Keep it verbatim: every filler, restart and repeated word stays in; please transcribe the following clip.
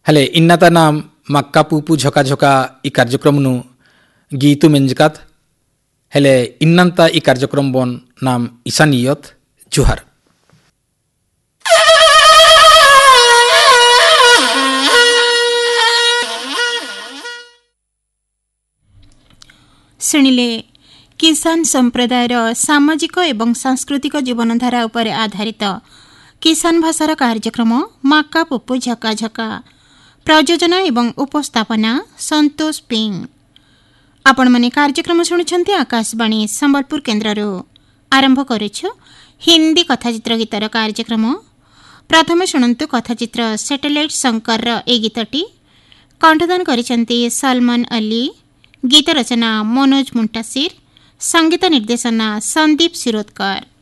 हेले इन्नाता नाम मक्का पूपू झका झका ई कार्यक्रम नु गीतु मेंजकात हेले इन्नंता ई कार्यक्रम बन नाम ईशानियत जुहार शुणिले किसान संप्रदायर सामाजिक एवं सांस्कृतिक जीवनधारा उपरे आधारित किसान भाषार कार्यक्रम माक्का पुप्पु झका झका प्रयोजना एवं उपस्थापना संतोष पिंग। आपण माने कार्यक्रम शुणुछंती आकाशवाणी संबलपुर केन्द्र आरंभ करुछु हिंदी कथाचित्र गीतर कार्यक्रम। प्रथम शुणंतु कथाचित्र सैटेलाइट शंकर ए गीतटी कंठदान करिसेंती सलमान अली, गीत रचना मनोज मुंटासिर, संगीत निर्देशना संदीप शिरोडकर।